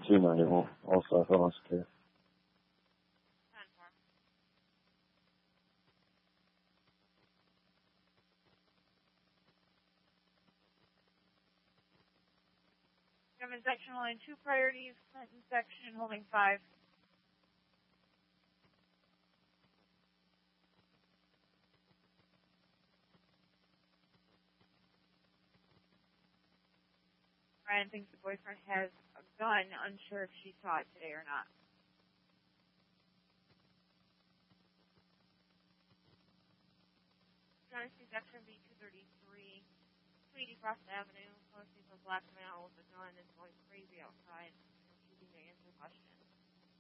291, also FLSK. Government section holding 2 priorities, Clinton section holding 5. Ryan thinks the boyfriend has a gun, unsure if she saw it today or not. Genesee section B233, Tweedy Frost Avenue, posting for black male with a gun is going crazy outside, refusing to answer questions.